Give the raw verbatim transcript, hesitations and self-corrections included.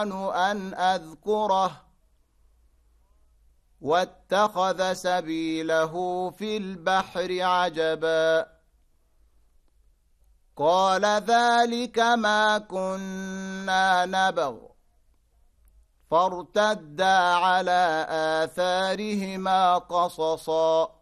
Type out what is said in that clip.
أن أذكره واتخذ سبيله في البحر عجبا قال ذلك ما كنا نبغ فارتدا على آثارهما قصصا